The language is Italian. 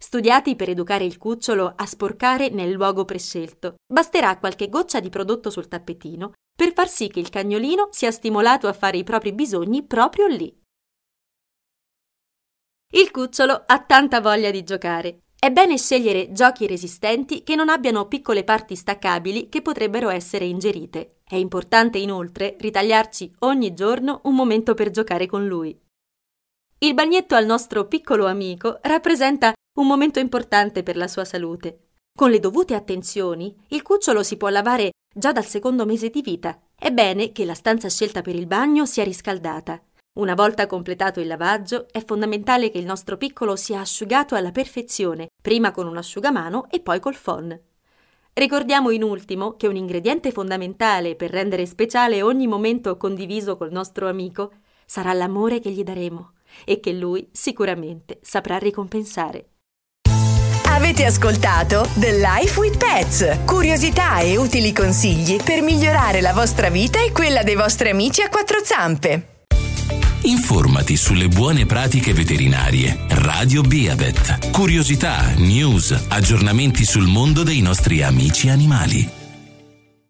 studiati per educare il cucciolo a sporcare nel luogo prescelto. Basterà qualche goccia di prodotto sul tappetino per far sì che il cagnolino sia stimolato a fare i propri bisogni proprio lì. Il cucciolo ha tanta voglia di giocare. È bene scegliere giochi resistenti che non abbiano piccole parti staccabili che potrebbero essere ingerite. È importante inoltre ritagliarci ogni giorno un momento per giocare con lui. Il bagnetto al nostro piccolo amico rappresenta un momento importante per la sua salute. Con le dovute attenzioni, il cucciolo si può lavare già dal secondo mese di vita. È bene che la stanza scelta per il bagno sia riscaldata. Una volta completato il lavaggio, è fondamentale che il nostro piccolo sia asciugato alla perfezione, prima con un asciugamano e poi col phon. Ricordiamo in ultimo che un ingrediente fondamentale per rendere speciale ogni momento condiviso col nostro amico sarà l'amore che gli daremo e che lui sicuramente saprà ricompensare. Avete ascoltato The Life with Pets, curiosità e utili consigli per migliorare la vostra vita e quella dei vostri amici a quattro zampe. Informati sulle buone pratiche veterinarie. Radio Beavet. Curiosità, news, aggiornamenti sul mondo dei nostri amici animali.